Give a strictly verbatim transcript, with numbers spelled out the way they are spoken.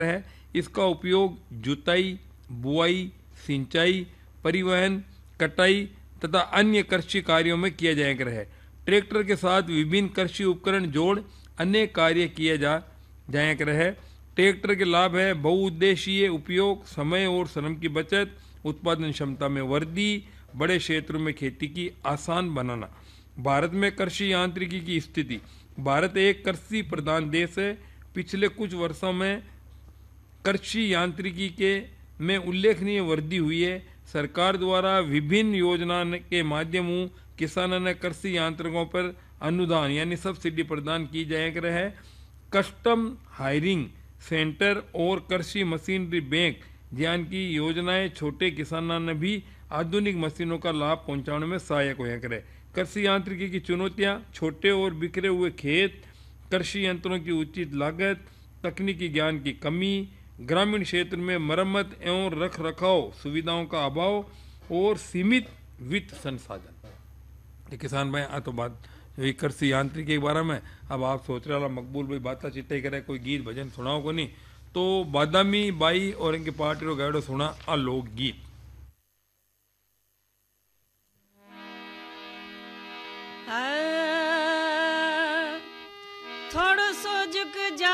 है। इसका उपयोग जुताई, बुआई, सिंचाई, परिवहन, कटाई तथा अन्य कृषि कार्यों में किया जाया है। ट्रैक्टर के साथ विभिन्न कृषि उपकरण जोड़ अनेक कार्य किए जा जाया है। ट्रैक्टर के लाभ है बहुउद्देशीय उपयोग, समय और श्रम की बचत, उत्पादन क्षमता में वृद्धि, बड़े क्षेत्रों में खेती की आसान बनाना। भारत में कृषि यांत्रिकी की स्थिति। भारत एक कृषि प्रधान देश है। पिछले कुछ वर्षों में कृषि यांत्रिकी के में उल्लेखनीय वृद्धि हुई है। सरकार द्वारा विभिन्न योजनाओं के माध्यमों किसानों ने कृषि यंत्रों पर अनुदान यानी सब्सिडी प्रदान की जाए है। कस्टम हायरिंग सेंटर और कृषि मशीनरी बैंक ज्ञान की योजनाएं छोटे किसानों ने भी आधुनिक मशीनों का लाभ पहुंचाने में सहायक होया करे। कृषि यांत्रिकी की चुनौतियां, छोटे और बिखरे हुए खेत, कृषि यंत्रों की उचित लागत, तकनीकी ज्ञान की कमी, ग्रामीण क्षेत्र में मरम्मत एवं रख रखाव सुविधाओं का अभाव और सीमित वित्त संसाधन। किसान भाई आ तो बात ये कृषि यांत्रिकी के बारे में। अब आप सोच रहे हो मकबूल भाई बाता चित्ते करे कोई गीत भजन सुनाओ को नहीं, तो बादामी बाई और इनके पार्टी रो गाड़ो सुना आ लोकगीत। थोड़ो सो झुक जा